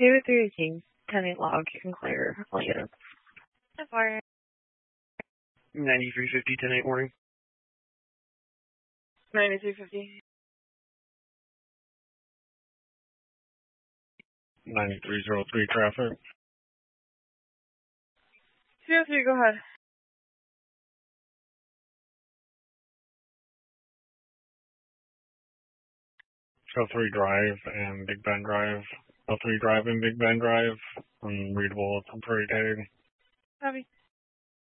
2-318, 10-8 log, you can clear all units. 9350, 10-8 warning. 9350. 9303 traffic. 203, go ahead. So 3 Drive and Big Bend Drive. So 3 Drive and Big Bend Drive. Unreadable, it's a prairie tag. Copy.